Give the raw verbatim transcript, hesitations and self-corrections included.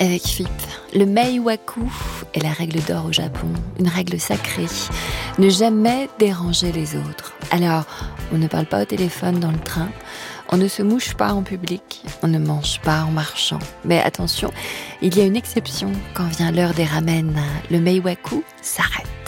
avec Philippe. Le Meiwaku est la règle d'or au Japon, une règle sacrée. Ne jamais déranger les autres. Alors, on ne parle pas au téléphone dans le train, on ne se mouche pas en public, on ne mange pas en marchant. Mais attention, il y a une exception quand vient l'heure des ramen. Le Meiwaku s'arrête.